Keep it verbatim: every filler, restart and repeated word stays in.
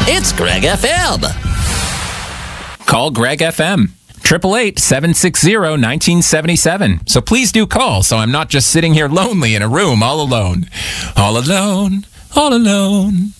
It's Greg F M. Call Greg F M. eight eight eight, seven six zero, one nine seven seven. So please do call so I'm not just sitting here lonely in a room all alone. All alone, all alone.